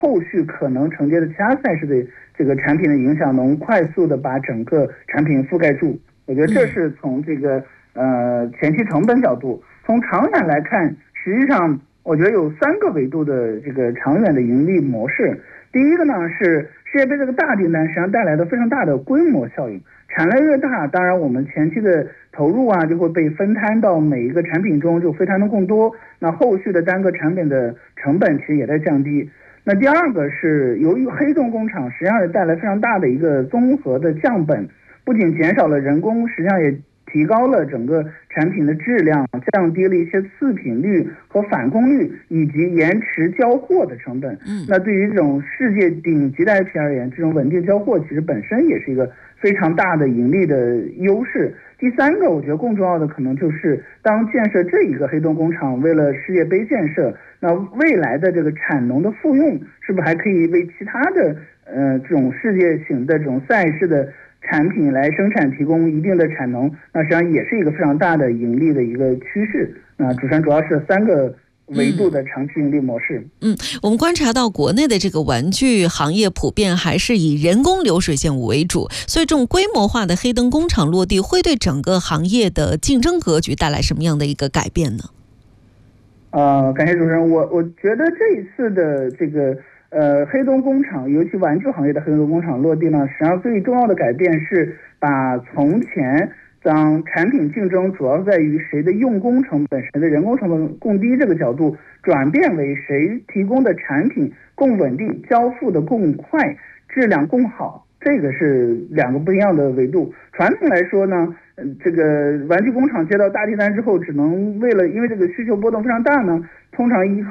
后续可能承接的其他赛事的这个产品的影响，能快速的把整个产品覆盖住。我觉得这是从这个前期成本角度。从长远来看，实际上我觉得有3个维度的这个长远的盈利模式。第一个呢是世界杯这个大订单实际上带来的非常大的规模效应，产量越大，当然我们前期的投入啊就会被分摊到每一个产品中，就非常的更多，那后续的单个产品的成本其实也在降低。那第二个是由于黑洞工厂实际上是带来非常大的一个综合的降本，不仅减少了人工，实际上也提高了整个产品的质量，降低了一些次品率和返工率，以及延迟交货的成本。那对于这种世界顶级的 IP 而言，这种稳定交货其实本身也是一个非常大的盈利的优势。第3个我觉得更重要的可能就是当建设这一个黑洞工厂为了世界杯建设，那未来的这个产能的复用是不是还可以为其他的这种世界型的这种赛事的产品来生产提供一定的产能，那实际上也是一个非常大的盈利的一个趋势。那主持人主要是3个维度的长期盈利模式。 我们观察到国内的这个玩具行业普遍还是以人工流水线为主，所以这种规模化的黑灯工厂落地会对整个行业的竞争格局带来什么样的一个改变呢？ 感谢主持人。我觉得这一次的这个黑洞工厂，尤其玩具行业的黑洞工厂落地呢，实际上最重要的改变是把从前当产品竞争主要在于谁的用工成本、谁的人工成本更低这个角度，转变为谁提供的产品更稳定、交付的更快、质量更好。这个是2个不一样的维度。传统来说呢，这个玩具工厂接到大订单之后，只能因为这个需求波动非常大呢，通常依靠